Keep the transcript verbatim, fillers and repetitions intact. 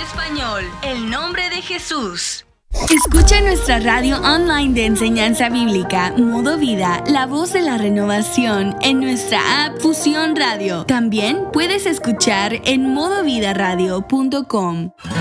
español, el nombre de Jesús. Escucha nuestra radio online de enseñanza bíblica, Modo Vida, la voz de la renovación, en nuestra app Fusión Radio. También puedes escuchar en modo vida radio punto com.